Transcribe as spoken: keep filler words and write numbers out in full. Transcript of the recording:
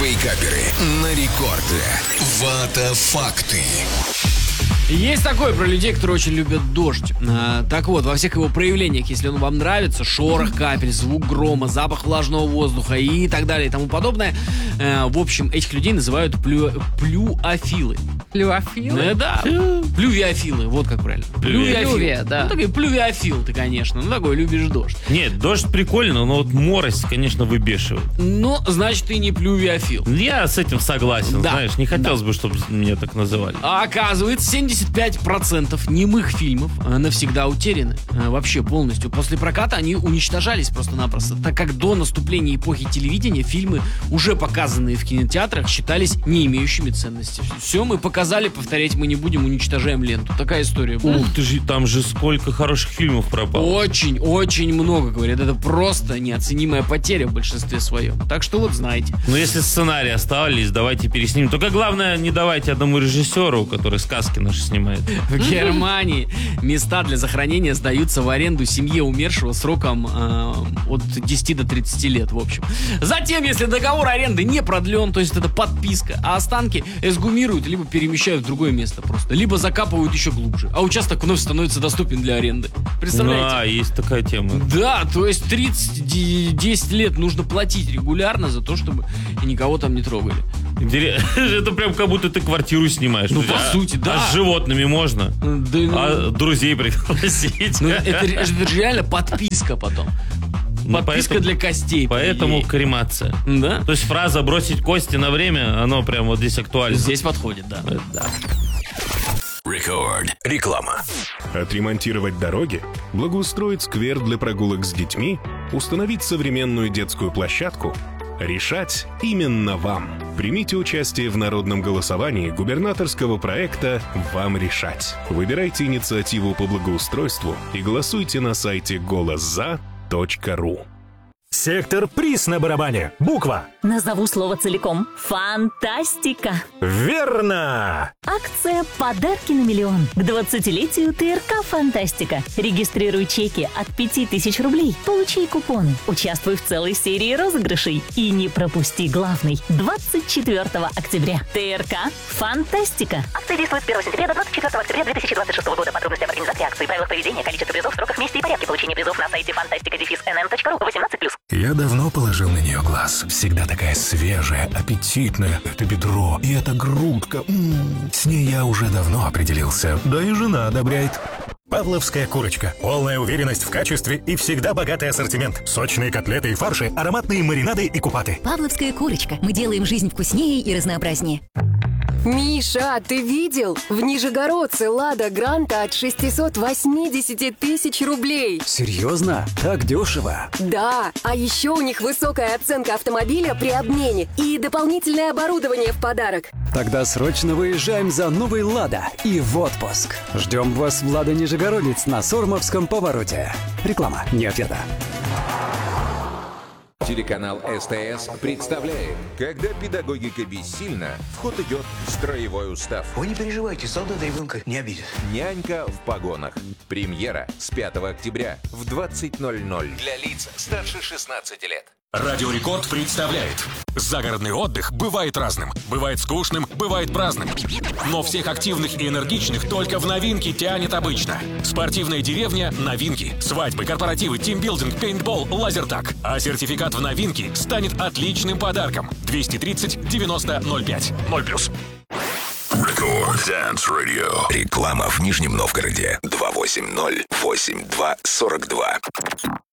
Вейкаперы на рекорде. Вата факты. Есть такое про людей, которые очень любят дождь. А, так вот, во всех его проявлениях, если он вам нравится, шорох капель, звук грома, запах влажного воздуха и так далее и тому подобное, э, в общем, этих людей называют плю... плюофилы. Плюофилы? Э, да, плювиофилы, вот как правильно. Плювия, да. Ну, такой плювиофил ты, конечно, ну, такой, любишь дождь. Нет, дождь прикольно, но вот морось, конечно, выбешивает. Ну, значит, ты не плювиофил. Я с этим согласен, Да. знаешь, не хотелось Да. бы, чтобы меня так называли. А оказывается, семьдесят пять процентов немых фильмов э, навсегда утеряны. Э, Вообще полностью. После проката они уничтожались просто-напросто, так как до наступления эпохи телевидения фильмы, уже показанные в кинотеатрах, считались не имеющими ценности. Все мы показали, повторять мы не будем, уничтожаем ленту. Такая история была. Ух ты же, там же сколько хороших фильмов пропало. Очень, очень много, говорят. Это просто неоценимая потеря в большинстве своем. Так что вот знаете. Но если сценарии оставались, давайте переснимем. Только главное, не давайте одному режиссеру, который сказки наши снимает. В Германии места для захоронения сдаются в аренду семье умершего сроком э, от десяти до тридцати лет, в общем. Затем, если договор аренды не продлен, то есть это подписка, а останки эксгумируют, либо перемещают в другое место просто, либо закапывают еще глубже, а участок вновь становится доступен для аренды. Представляете? Да, есть такая тема. Да, то есть тридцать десять лет нужно платить регулярно за то, чтобы никого там не трогали. Это прям как будто ты квартиру снимаешь. Ну, по а, сути, да. А с животными можно? Да, ну, А друзей пригласить? ну, это, это же реально подписка потом. Ну, Подписка поэтому- для костей. по Поэтому идее. кремация. Да? То есть фраза «бросить кости на время», оно прям вот здесь актуально. Здесь подходит, да. Э, Да. Рекорд. Реклама. Отремонтировать дороги, благоустроить сквер для прогулок с детьми, установить современную детскую площадку – решать именно вам. Примите участие в народном голосовании губернаторского проекта «Вам решать». Выбирайте инициативу по благоустройству и голосуйте на сайте голос за точка ру. Сектор приз на барабане. Буква. Назову слово целиком. Фантастика. Верно! Акция «Подарки на миллион» к двадцатилетию ТРК «Фантастика». Регистрируй чеки от пяти тысяч рублей, получи купоны, участвуй в целой серии розыгрышей и не пропусти главный двадцать четвёртого октября. ТРК «Фантастика». Акция действует с первого сентября до двадцать четвёртого октября две тысячи двадцать шестого года. Подробности об организации акции, правилах поведения, количество призов, сроках, месте и порядке получения призов на сайте фантастика эн эн точка ру. восемнадцать плюс. Я давно положил на нее глаз. Всегда такая свежая, аппетитная. Это бедро и эта грудка. М-м-м. С ней я уже давно определился. Да и жена одобряет. Павловская курочка. Полная уверенность в качестве и всегда богатый ассортимент. Сочные котлеты и фарши, ароматные маринады и купаты. Павловская курочка. Мы делаем жизнь вкуснее и разнообразнее. Миша, ты видел? В Нижегородце «Лада Гранта» от шестисот восьмидесяти тысяч рублей. Серьезно? Так дешево? Да, а еще у них высокая оценка автомобиля при обмене и дополнительное оборудование в подарок. Тогда срочно выезжаем за новой «Лада» и в отпуск. Ждем вас в «Лада Нижегородец» на Сормовском повороте. Реклама, не ответа. Телеканал СТС представляет, когда педагогика бессильна, в ход идет строевой устав. Вы не переживайте, солдата ребенка не обидит. Нянька в погонах. Премьера с пятого октября в двадцать ноль ноль. Для лиц старше шестнадцати лет. Радио Рекорд представляет. Загородный отдых бывает разным. Бывает скучным, бывает праздным. Но всех активных и энергичных только в новинки тянет обычно. Спортивная деревня – новинки. Свадьбы, корпоративы, тимбилдинг, пейнтбол, лазертаг. А сертификат в новинки станет отличным подарком. двести тридцать девяносто ноль пять. ноль плюс. Рекорд Dance Radio. Реклама в Нижнем Новгороде. два восемь ноль восемь два сорок два.